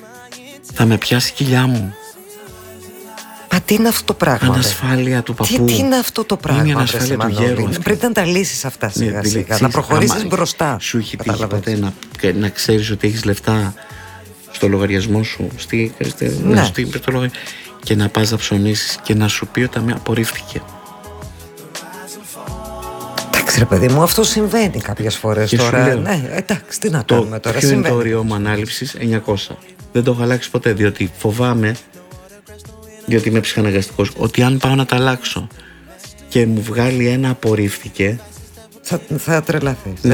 Θα με πιάσει η κοιλιά μου. Μα τι είναι αυτό το πράγμα? Ανασφάλεια του παππού. Τι είναι αυτό το πράγμα? Είναι η ανασφάλεια του γέρου. Πρέπει να τα λύσεις αυτά σιγά σιγά, να προχωρήσεις μπροστά. Σου έχει τύχει ποτέ να ξέρεις ότι έχεις λεφτά στο λογαριασμό σου, και να πας να ψωνίσεις και να σου πει ότι με απορρίφθηκε? Εντάξει ρε παιδί μου, αυτό συμβαίνει κάποιες φορές και τώρα. Λέω, ναι, εντάξει, τι να κάνουμε τώρα. Ποιο είναι το όριό μου ανάληψης? 900. Δεν το έχω αλλάξει ποτέ, διότι φοβάμαι, διότι είμαι ψυχαναγκαστικός, ότι αν πάω να τα αλλάξω και μου βγάλει ένα απορρίφθηκε, θα τρελαθείς.